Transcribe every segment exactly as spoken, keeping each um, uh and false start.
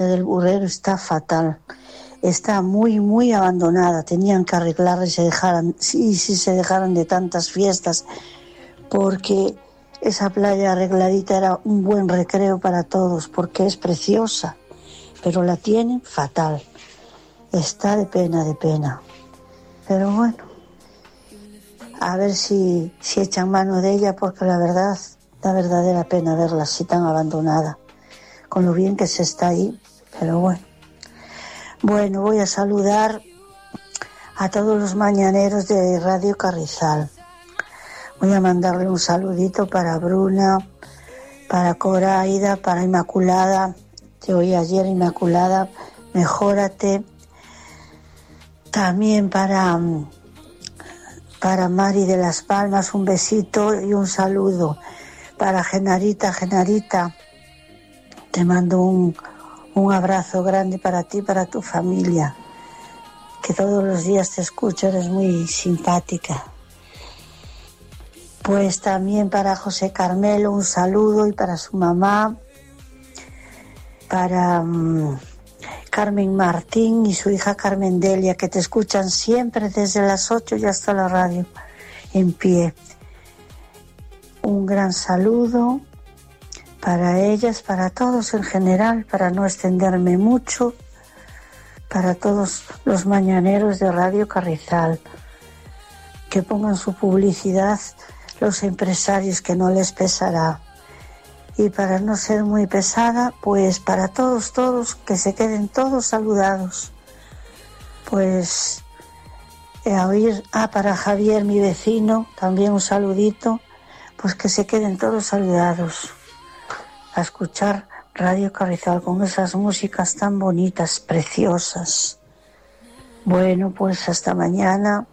del Burrero está fatal. Está muy, muy abandonada. Tenían que arreglarla y se dejaran, sí, sí se dejaran de tantas fiestas, porque esa playa arregladita era un buen recreo para todos, porque es preciosa, pero la tienen fatal. Está de pena, de pena. Pero bueno, a ver si, si echan mano de ella, porque la verdad, da verdadera pena verla así tan abandonada, con lo bien que se está ahí, pero bueno. Bueno, voy a saludar a todos los mañaneros de Radio Carrizal. Voy a mandarle un saludito para Bruna, para Coraida, para Inmaculada. Te oí ayer, Inmaculada, mejórate. También para, para Mari de Las Palmas, un besito y un saludo. Para Genarita, Genarita, te mando un, un abrazo grande para ti y para tu familia, que todos los días te escucho, eres muy simpática. Pues también para José Carmelo un saludo, y para su mamá, para um, Carmen Martín y su hija Carmen Delia, que te escuchan siempre desde las ocho y hasta la radio en pie. Un gran saludo para ellas, para todos en general, para no extenderme mucho, para todos los mañaneros de Radio Carrizal, que pongan su publicidad los empresarios, que no les pesará. Y para no ser muy pesada, pues para todos, todos, que se queden todos saludados. Pues a oír, ah, para Javier, mi vecino, también un saludito, pues que se queden todos saludados. A escuchar Radio Carrizal con esas músicas tan bonitas, preciosas. Bueno, pues hasta mañana,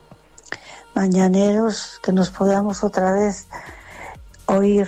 mañaneros, que nos podamos otra vez oír.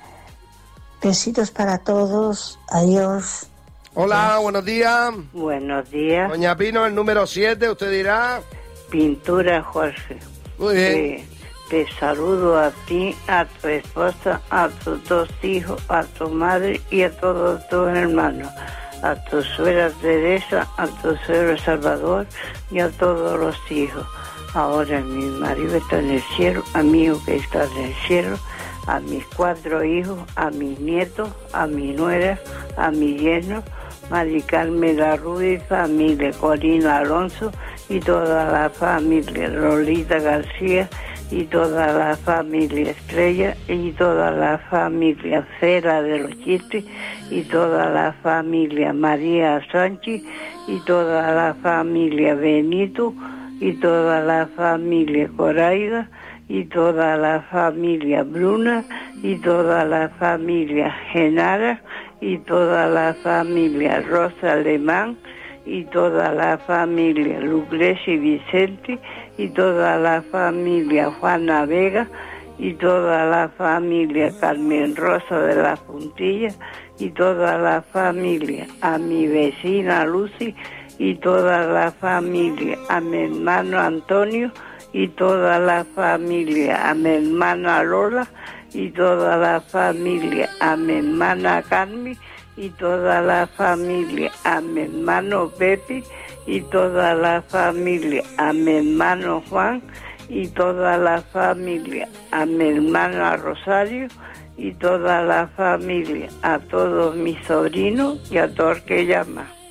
Besitos para todos, adiós. Hola, adiós. Buenos días. Buenos días. Doña Pino, el número siete, usted dirá. Pintura Jorge. Muy bien. Eh, te saludo a ti, a tu esposa, a tus dos hijos, a tu madre y a todos tus hermanos, a tu suegra Teresa, a tu suegro Salvador y a todos los hijos. Ahora mi marido está en el cielo, amigo que está en el cielo, a mis cuatro hijos, a mis nietos, a mi nuera, a mi yerno, Mari Carmen Larruy, familia Corina Alonso y toda la familia Lolita García y toda la familia Estrella y toda la familia Cera de los Chistes y toda la familia María Sánchez y toda la familia Benito y toda la familia Coraida y toda la familia Bruna y toda la familia Genara y toda la familia Rosa Alemán y toda la familia Lucrecia y Vicente y toda la familia Juana Vega y toda la familia Carmen Rosa de la Puntilla y toda la familia a mi vecina Lucy y toda la familia a mi hermano Antonio y toda la familia a mi hermana Lola y toda la familia a mi hermana Carmen y toda la familia a mi hermano Pepe y toda la familia a mi hermano Juan y toda la familia a mi hermana Rosario y toda la familia a todos mis sobrinos y a todos que llaman.